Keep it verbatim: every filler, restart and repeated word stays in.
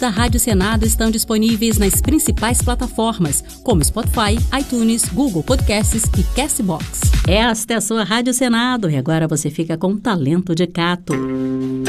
da Rádio Senado estão disponíveis nas principais plataformas, como Spotify, iTunes, Google Podcasts e Castbox. Esta é a sua Rádio Senado e agora você fica com Talento de Cato.